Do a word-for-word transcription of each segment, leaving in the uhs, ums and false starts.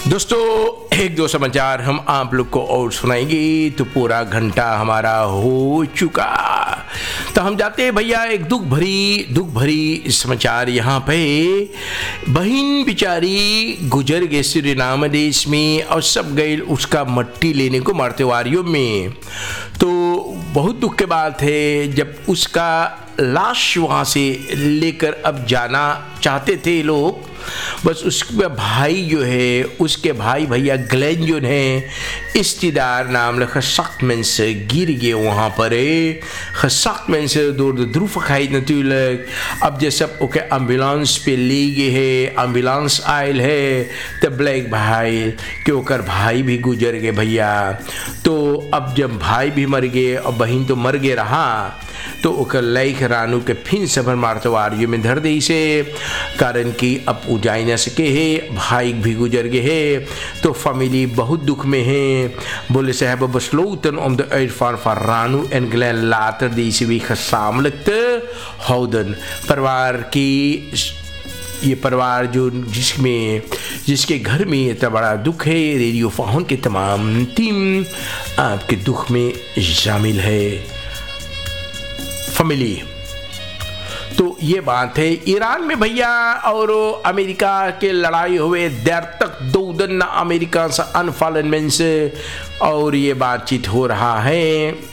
दोस्तों एक दो समाचार हम आप लोग को और सुनाएंगे तो पूरा घंटा हमारा हो चुका। तो हम जाते हैं भैया एक दुख भरी दुख भरी समाचार यहाँ पे। बहन बेचारी गुजर गए सूरीनाम देश में और सब गए उसका मट्टी लेने को मार्तेवारियों में। तो बहुत दुख के बात है जब उसका लाश वहाँ से लेकर अब जाना चाहते थे लोग, बस उसके भाई जो है उसके भाई भैया ग्लेन जो है इस्तीदार नाम लगा सख्त में से गिर गए वहाँ पर है सख्त में से दूर दूर खाई नतुलक। अब जैसे ओके एम्बुलेंस पे ले गए है, एम्बुलेंस आयल है तो ब्लैक भाई के ओकर भाई भी गुजर गए भैया। तो अब जब भाई भी मर गए और बहन तो मर गए रहा तो ओकर लाइक रानू के फिर सबर मारतवारियों में धर दी से कारण कि अब उजाई न सके है, भाई भी गुजर गए है। तो फैमिली बहुत दुख में है। बोले साहब besloten om de uitvaart van Ranu and Glenn later deze week gezamenlijk te houden। परिवार की ये परिवार जो जिसमें जिसके घर में इतना बड़ा दुख है, रेडियो फाउन के तमाम टीम आपके दुख में शामिल है फैमिली। तो ये बात है ईरान में भैया और अमेरिका के लड़ाई हुए देर तक दो दिन अमेरिका से अनफॉलन से और ये बातचीत हो रहा है।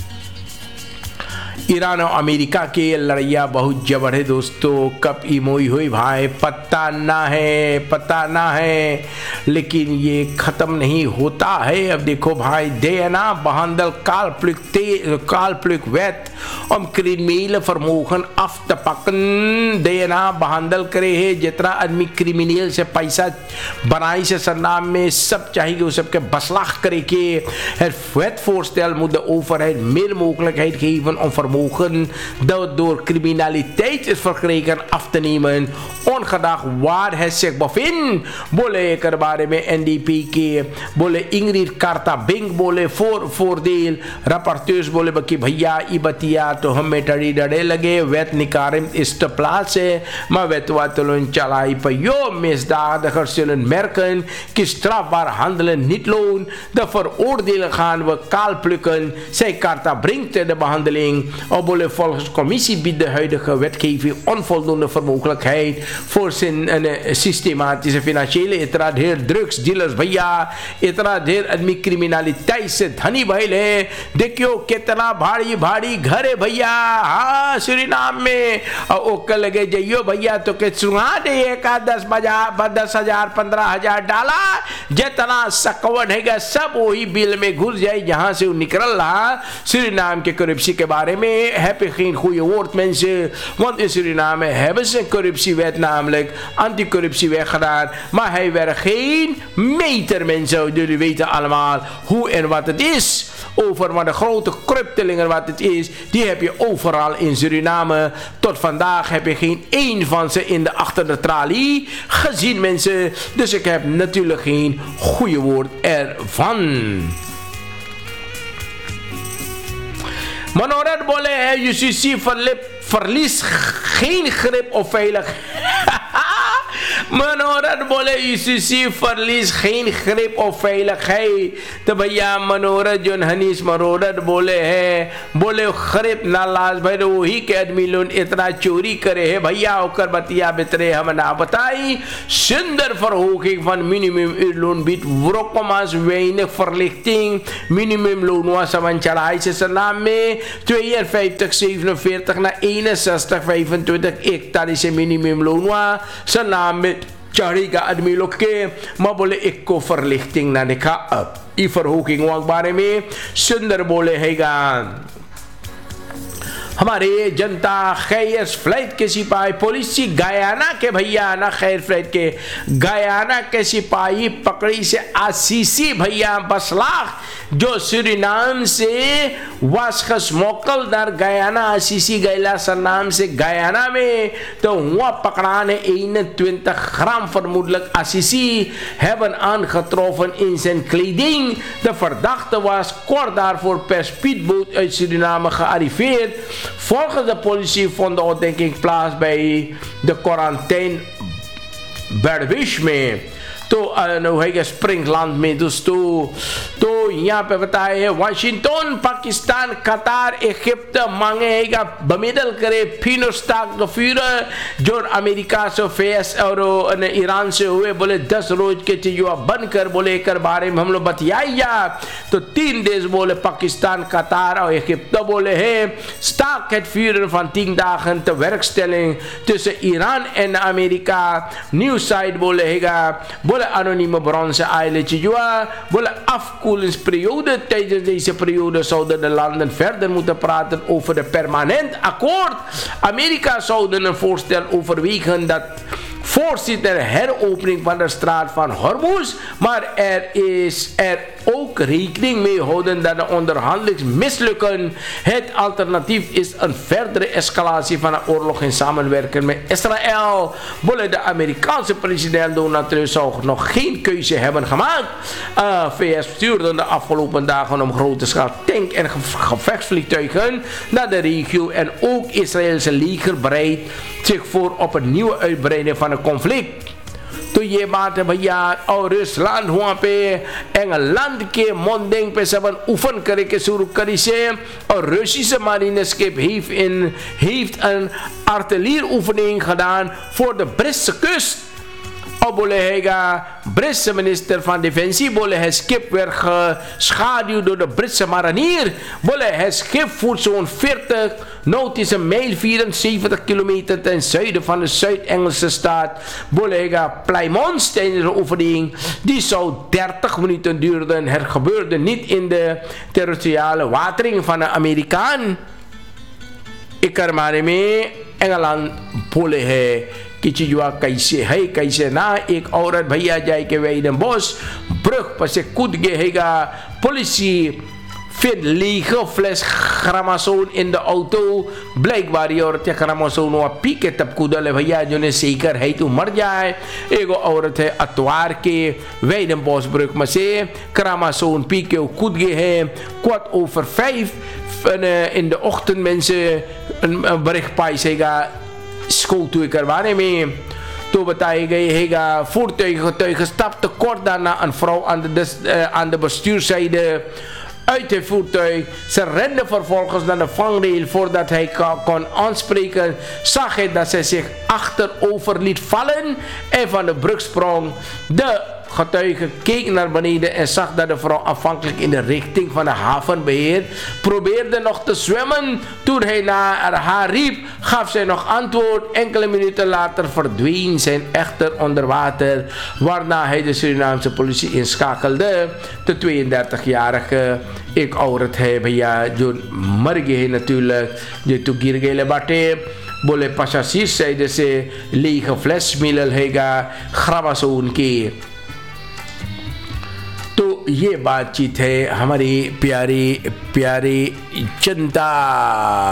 ईरान और अमेरिका के लड़ाइया बहुत जबर है दोस्तों। कब इमोई हुई भाई पता ना है पता ना है लेकिन ये ख़त्म नहीं होता है। अब देखो भाई देना behandel kalpluk kalpluk wet om criminelen vermogen af te pakken। देना behandel करे है जितना आदमी क्रिमिनल से पैसा बनाई से सरनाम में सब चाहिए वो सबके बसलाख करे के het wetvoorstel moet de overheid meer mogelijkheid geven om vermogen dat door criminaliteit is verkregen af te nemen ongeacht waar het zich bevindt। बोले एक बारे में एनडीपी के बोले इंग्रिड कार्ता बिंग बोले फोर फोरदेल rapporteurs बोले बकी भैया ई बतिया तो हमें टड़ी डड़े लगे wet निकारिम is te plaatsen maar wetwatelen चलाई पर यो misdadigers zullen merken कि strafbaar handelen niet loont। de veroordelen gaan we kaal plukken, zij karta brengt de behandeling of bolle volgens commissie biedt de huidige wetgeving onvoldoende vermogelijkheid voor zijn een systematische financiële इतना ढेर drugs dealers भैया इतना ढेर आदमी criminality से धनी भइल है। देखियो कितना भारी भारी घर है भैया हाँ सूरीनाम में और ओके लगे जाइयो भैया तो के सुना दे एक दस हजार दस हजार पंद्रह हजार डाला जितना सकवट है सब वही बिल में घुस जाए जहां से वो निकल रहा। सूरीनाम के करप्सी के बारे में heb je geen goede woord mensen, want in Suriname hebben ze een corruptiewet namelijk anticorruptiewet gedaan, maar hij werd geen meter mensen. Jullie weten allemaal hoe en wat het is. Over maar de grote cryptelingen wat het is, die heb je overal in Suriname. Tot vandaag heb je geen één van ze in de achter de tralie gezien mensen. Dus ik heb natuurlijk geen goede woord ervan. Manorat बोले है UCC verlies geen grip op veiligheid। मनोरथ बोले UCC verlies geen grip op veiligheid। तो भैया मनोरथ जो Honey's मनोरथ बोले है बोले ग्रिप ना लाज भाई वही के आदमी लोग इतना चोरी करे है भैया होकर बतिया बितरे हम ना बताई सुंदर verhoging van minimum uurloon biedt wrokkomas weinig verlichting। minimum loon was aan charaai se naam में tweeënvijftig zevenenveertig naar eenenzestig vijfentwintig hectarische minimum loon was naam में चढ़ेगा आदमी लोग के मैं बोले एक को verlichting ना देखा अब ई verhoging के बारे में सुंदर बोले हैगा हमारे जनता खैर फ्लाइट के सिपाही पुलिस गयाना के भैया ना खैर फ्लाइट के गयाना के सिपाही पकड़ी से आसीसी भैया बसलाख जो सूरीनाम से वास्कस मोकलदार गयाना आसीसी गैला सरनाम से गयाना में तो हुआ पकड़ाने eenentwintig gram vermoedelijk Assisi hebben aangetroffen in zijn kleding. De verdachte was kort daarvoor per speedboot uit Suriname gearriveerd. Volgens de politie vond de ontdekking plaats bij de quarantaine Berbish mee. तो है स्प्रिंगलैंड में दोस्तों। तो यहाँ पे बताए है Washington Pakistan कतार इजिप्ट मांगेगा बमिडल करे फिनोस्टाक गफीर जो अमेरिका से फेस और ईरान से हुए बोले दस रोज के चीजों बंद कर बोले एक बारे में हम लोग बतियाइया। तो तीन देश बोले पाकिस्तान कतार और इजिप्ट बोले है stock het vuren van tien dagen te werkstelling tussen Iran en Amerika. Nieuwsite बोले हैगा बोले anonieme bron se eilandje ja बोले afkoelingsperiode. Tijdens deze periode zouden de landen verder moeten praten over de permanent akkoord. Amerika zouden een voorstel overwegen dat voorzitter heropening van de straat van Hormuz, maar er is er ook rekening mee houden dat de onderhandelingen mislukken. Het alternatief is een verdere escalatie van de oorlog in samenwerking met Israël. Bolle de Amerikaanse president Donald Trump zou nog geen keuze hebben gemaakt. Uh, V S stuurde de afgelopen dagen om grote schaal tank- en gevechtsvliegtuigen naar de regio en ook Israëlse leger bereidt zich voor op een nieuwe uitbreiding van het conflict. तो ये बात है भैया। और रूसलैंड हुआ पे England के मोंडेंग पे सबन उफन करे के शुरू करी से और Russische marineschip heeft in heeft een artillerieoefening gedaan voor de Britse kust. Bolega, Britse minister van Defensie, bolle het schip werd geschaduwd door de Britse marinier. Bolle het schip voert zo'n veertig nautische mijl, vierenzeventig kilometer ten zuiden van de Zuid-Engelse staat Bolega Plymouth tijdens de oefening. Die zou dertig minuten duren. Het gebeurde niet in de territoriale watering van de Amerikaan. Ik kan maar mee Engeland bolle है कि चीज़वा कैसे है कैसे ना। एक औरत भैया जाए के वेदन बॉस brug पर से कूद गए हैगा। politie vindt lege fles gramazoon in de auto. Blijkbaar die औरत gramazoon हुआ पी के तब कूदल भैया जो ने zeker है तो मर जाए। एगो औरत है अतवार के वेदन बॉस brug में से gramazoon पी के कूद गए हैं। kwart over vijf in de ochtend mensen een bericht bij zeggen school toe करवाने में। तो बताई गई हैगा voertuig getuige stapte kort daarna een vrouw aan de, uh, aan de bestuurszijde uit het voertuig. Ze rende vervolgens naar de vangrail. Voordat hij kon aanspreken zag hij dat zij zich achterover liet vallen en van de brug sprong. De getuige keek naar beneden en zag dat de vrouw afhankelijk in de richting van de havenbeheer probeerde nog te zwemmen. Toen hij naar haar riep, gaf zij nog antwoord. Enkele minuten later verdween zijn echter onder water, waarna hij de Surinaamse politie inschakelde. De tweeëndertigjarige ik औरत है भैया जो मर गए natuurlijk जो तो गिर गए बाटे बोले पचासी साइड से लीक फ्लैश मिलल हैगा खराबासोन की। तो ये बातचीत है हमारी प्यारी प्यारी जनता।